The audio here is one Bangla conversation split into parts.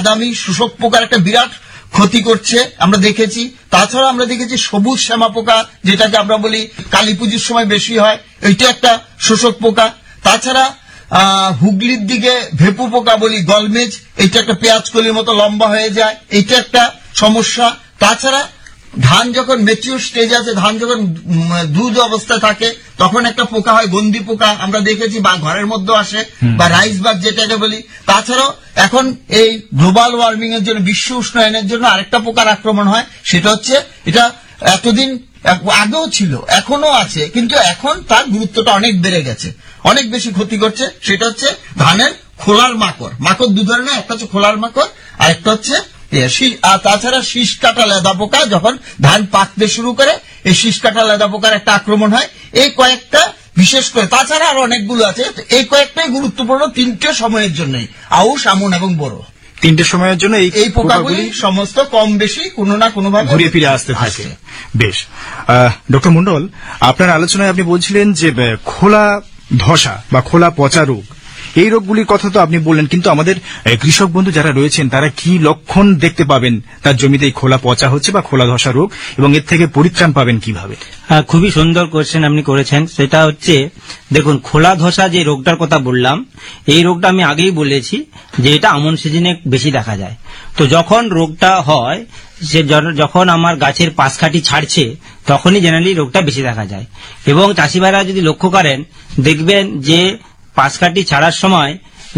বাদামি শোষক পোকার একটা বিরাট ক্ষতি করছে আমরা দেখেছি। তাছাড়া আমরা দেখেছি সবুজ শ্যামা পোকা, যেটাকে আমরা বলি কালী পুজোর সময় বেশি হয়, এইটা একটা শোষক পোকা। তাছাড়া হুগলির দিকে ভেপু পোকা বলি, গলমেজ, এইটা একটা পেঁয়াজ কলির মতো লম্বা হয়ে যায়, এইটা একটা সমস্যা। তাছাড়া ধান যখন ম্যাচিউর স্টেজ আছে, ধান যখন দুধ অবস্থায় থাকে, তখন একটা পোকা হয় গন্ডি পোকা, আমরা দেখেছি, বা ঘরের মধ্যে আসে, বা রাইস বাগ যেটাকে বলি। তাছাড়াও এখন এই গ্লোবাল ওয়ার্মিং এর জন্য, বিশ্ব উষ্ণায়নের জন্য আরেকটা পোকার আক্রমণ হয়, সেটা হচ্ছে, এটা এতদিন আগেও ছিল, এখনো আছে, কিন্তু এখন তার গুরুত্বটা অনেক বেড়ে গেছে, অনেক বেশি ক্ষতি করছে। সেটা হচ্ছে ধানের খোলার মাকড়। মাকড় দু ধরনের, একটা হচ্ছে খোলার মাকড়, আর একটা হচ্ছে তাছাড়া শীষ কাটা লেদা পোকা। যখন ধান পাকতে শুরু করে, এই শীষ কাটা লেদা পোকার একটা আক্রমণ হয়। এই কয়েকটা বিশেষ করে, তাছাড়া আরো অনেকগুলো আছে, এই কয়েকটাই গুরুত্বপূর্ণ তিনটে সময়ের জন্যই, আউশ, আমন এবং বোরো। তিনটে সময়ের জন্য এই পোকাগুলি সমস্ত কম বেশি কোনো না কোনো ভাবে ঘুরে ফিরে আসতে থাকে। বেশ, ডক্টর মন্ডল, আপনার আলোচনায় আপনি বলছিলেন যে খোলা ধসা বা খোলা পচা রোগ, এই রোগগুলির কথা তো আপনি বললেন, কিন্তু আমাদের কৃষক বন্ধু যারা রয়েছেন তারা কি লক্ষণ দেখতে পাবেন তার জমিতে এই খোলা পচা হচ্ছে বা খোলা ধসা রোগ, এবং এর থেকে পরিত্রাণ পাবেন কিভাবে? খুবই সুন্দর কোয়েশ্চেন আপনি করেছেন। সেটা হচ্ছে, দেখুন, খোলা ধসা যে রোগটার কথা বললাম, এই রোগটা আমি আগেই বলেছি যে এটা আমন সিজনে বেশি দেখা যায়। তো যখন রোগটা হয়, যখন আমার গাছের পাশকাঠি ছাড়ছে, তখনই জেনারেলি রোগটা বেশি দেখা যায়। এবং চাষি ভাইরা যদি লক্ষ্য করেন, দেখবেন যে পাশকাঠি ছাড়ার সময়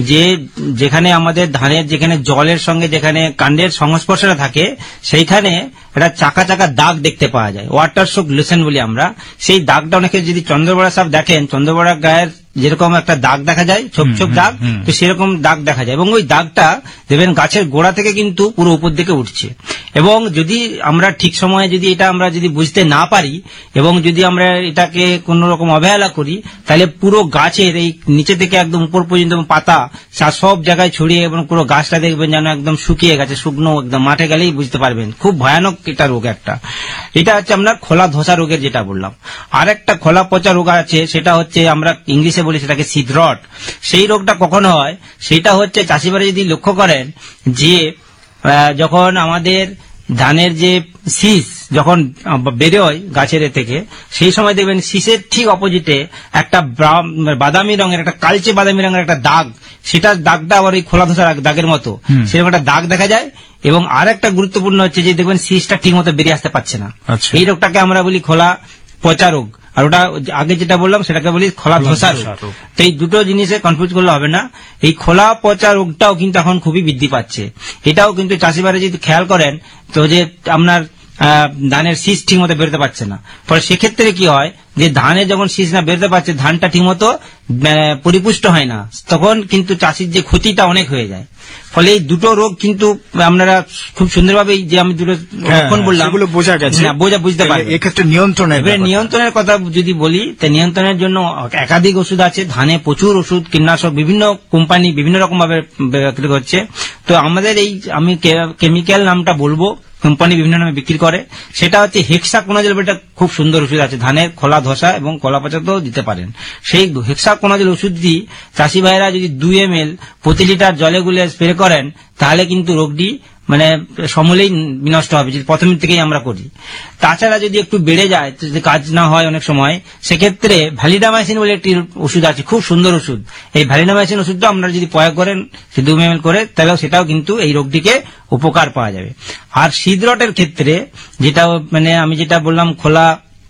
যেখানে আমাদের ধানের যেখানে জলের সঙ্গে যেখানে কাণ্ডের সংস্পর্শটা থাকে, সেইখানে একটা চাকা চাকা দাগ দেখতে পাওয়া যায়, ওয়াটার শোক লেসন বলি আমরা। সেই দাগটা অনেকে যদি চন্দ্রবড়া সাপ দেখেন, চন্দ্রবড়া গায়ের যেরকম একটা দাগ দেখা যায়, ছোপ ছোপ দাগ, তো সেরকম দাগ দেখা যায়। এবং ওই দাগটা দেখবেন গাছের গোড়া থেকে কিন্তু পুরো উপর দিকে উঠছে। এবং যদি আমরা ঠিক সময়ে যদি এটা আমরা যদি বুঝতে না পারি, এবং যদি আমরা এটাকে কোন রকম অবহেলা করি, তাহলে পুরো গাছের এই নিচে থেকে একদম উপর পর্যন্ত পাতা সব জায়গায় ছড়িয়ে, এবং পুরো গাছটা দেখবেন যেন একদম শুকিয়ে গেছে, শুকনো, একদম মাঠে গেলেই বুঝতে পারবেন। খুব ভয়ানক এটা রোগ একটা। এটা হচ্ছে আমরা খোলা ধসা রোগের যেটা বললাম। আর একটা খোলা পচা রোগ আছে, সেটা হচ্ছে আমরা ইংলিশে বলি সেটাকে সিড রট। সেই রোগটা কখন হয়, সেটা হচ্ছে চাষিবারা যদি লক্ষ্য করেন যে যখন আমাদের ধানের যে শীষ যখন বেরোয় গাছের থেকে, সেই সময় দেখবেন শীষের ঠিক অপোজিটে একটা বাদামি রঙের, একটা কালচে বাদামি রঙের একটা দাগ, সেটা দাগটা আবার ওই খোলা ধসার দাগের মতো সেরকম একটা দাগ দেখা যায়। এবং আর একটা গুরুত্বপূর্ণ হচ্ছে যে দেখবেন শীষটা ঠিক মতো বেরিয়ে আসতে পারছে না। এই রোগটাকে আমরা বলি খোলা পচা রোগ। আর ওটা আগে যেটা বললাম সেটাকে বলি খোলা ধসা রোগ। তো এই দুটো জিনিসে কনফিউজ করলে হবে না। এই খোলা পচা রোগটাও কিন্তু এখন খুবই বৃদ্ধি পাচ্ছে। এটাও কিন্তু চাষিবারে যদি খেয়াল করেন, তো যে আপনার ধানের শীষ ঠিক মতো বেরোতে পারছে না, ফলে সেক্ষেত্রে কি হয় যে ধানে যখন শীষ না বেরোতে পারছে, ধানটা ঠিক মতো পরিপুষ্ট হয় না, তখন কিন্তু চাষির যে ক্ষতিটা অনেক হয়ে যায়। ফলে এই দুটো রোগ কিন্তু আপনারা খুব সুন্দরভাবে যে আমি দুটো লক্ষণ বললাম বোঝা গেছে, বুঝতে পারবেন। এক্ষেত্রে নিয়ন্ত্রণের কথা যদি বলি, নিয়ন্ত্রণের জন্য একাধিক ওষুধ আছে। ধানে প্রচুর ওষুধ, কীটনাশক বিভিন্ন কোম্পানি বিভিন্ন রকম ভাবে বিক্রি করছে। তো আমাদের এই আমি কেমিক্যাল নামটা বলবো, কোম্পানি বিভিন্ন নামে বিক্রি করে, সেটা হচ্ছে হেক্সাকোনাজল। এটা খুব সুন্দর ওষুধ আছে, ধানের খোলা ধসা এবং কলা পচাতেও দিতে পারেন। সেই হেক্সাকোনাজল ওষুধটি চাষি ভাইরা যদি 2 ml প্রতি লিটার জলে গুলে স্প্রে করেন, তাহলে কিন্তু রোগটি মানে সমূলেই বিনষ্ট হবে, যদি প্রথমের থেকেই আমরা করি। তাছাড়া যদি একটু বেড়ে যায়, যদি কাজ না হয় অনেক সময়, সেক্ষেত্রে ভ্যালিডামাইসিন বলে একটি ওষুধ আছে, খুব সুন্দর ওষুধ। এই ভ্যালিডামাইসিন ওষুধটা আমরা যদি প্রয়োগ করেন 2 ml করে, তাহলে সেটাও কিন্তু এই রোগটিকে উপকার পাওয়া যাবে। আর সিডরটের ক্ষেত্রে যেটা মানে আমি যেটা বললাম খোলা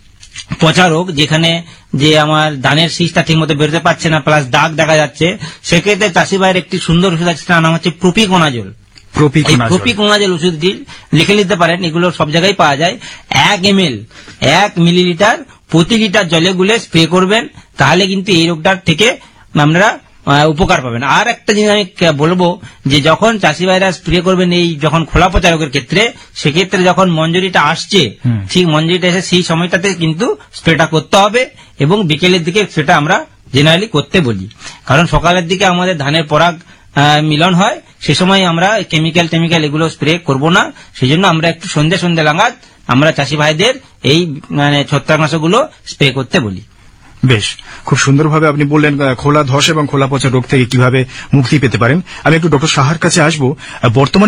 পচা রোগ, যেখানে যে আমার ধানের শীষটা ঠিক মতো বেরোতে পারছে না, প্লাস দাগ দেখা যাচ্ছে, সেক্ষেত্রে চাষি ভাইয়ের একটি সুন্দর ওষুধ আছে, তার নাম হচ্ছে প্রোপিকোনাজল। প্রোপিকোনাজল ওষুধটি লিখে নিতে পারেন, এগুলো সব জায়গায় পাওয়া যায়। 1 মিলিলিটার প্রতি লিটার জলে গুলে স্প্রে করবেন, তাহলে কিন্তু এই রোগটার থেকে আপনারা উপকার পাবেন। আর একটা জিনিস আমি বলবো, যে যখন চাষি ভাইরা স্প্রে করবেন এই যখন খোলা পচা রোগের ক্ষেত্রে, সেক্ষেত্রে যখন মঞ্জুরিটা আসছে, ঠিক মঞ্জুরিটা এসে সেই সময়টাতে কিন্তু স্প্রেটা করতে হবে, এবং বিকেলের দিকে সেটা আমরা জেনারেলি করতে বলি। কারণ সকালের দিকে আমাদের ধানের পরাগ মিলন হয়, সে সময় আমরা কেমিক্যাল এগুলো স্প্রে করব না। সেই জন্য আমরা একটু সন্ধ্যে লাগাত আমরা চাষি ভাইদের এই মানে ছত্রাকনাশকগুলো স্প্রে করতে বলি। বেশ, খুব সুন্দরভাবে আপনি বললেন খোলা ধস এবং খোলা পচা রোগ থেকে কিভাবে মুক্তি পেতে পারেন। আমি একটু ডক্টর সাহার কাছে আসবো। বর্তমানে